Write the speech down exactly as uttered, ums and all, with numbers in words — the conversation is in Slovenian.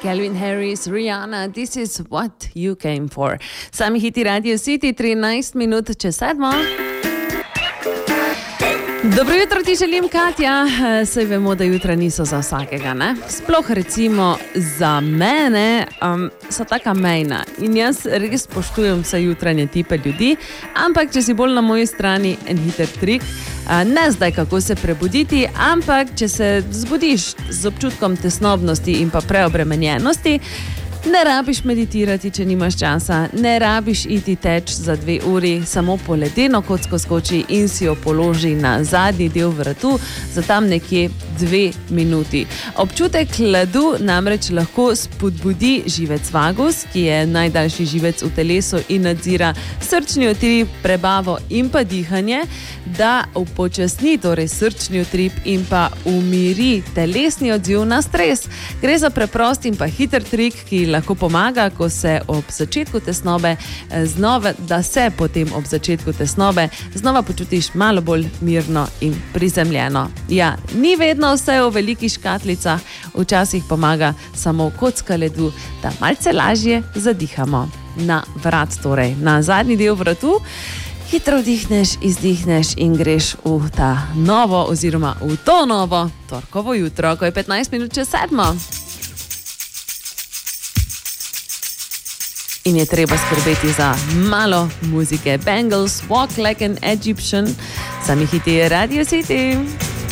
Calvin Harris, Rihanna, this is what you came for. Sami hiti Radio City, trinajst minut čez sedmo. Dobro jutro ti želim, Katja. Saj vemo, da jutra niso za vsakega, ne? Sploh recimo za mene um, so taka mejna in jaz res spoštujem vse jutranje tipe ljudi, ampak če si bolj na moji strani, en hiter trik, uh, ne zdaj kako se prebuditi, ampak če se zbudiš z občutkom tesnobnosti in pa preobremenjenosti, ne rabiš meditirati, če nimaš časa, ne rabiš iti teč za dve uri, samo po ledeno kocko skoči in si jo položi na zadnji del vratu za tam nekje dve minuti. Občutek hladu namreč lahko spodbudi živec vagus, ki je najdaljši živec v telesu in nadzira srčni utrip, prebavo in pa dihanje, da upočasni torej srčni utrip in pa umiri telesni odziv na stres. Gre za preprost in pa hiter trik, ki lahko pomaga, ko se ob začetku tesnobe znova, da se potem ob začetku tesnobe znova počutiš malo bolj mirno in prizemljeno. Ja, ni vedno vse v velikih škatlicah, včasih pomaga samo kocka ledu, da malce lažje zadihamo. Na vrat torej, na zadnji del vratu, hitro vdihneš, izdihneš in greš v ta novo oziroma v to novo torkovo jutro, ko je petnajst minut čez sedmo. In je treba skrbeti za malo muzike. Bangles, Walk Like an Egyptian. Sami hiti Radio City.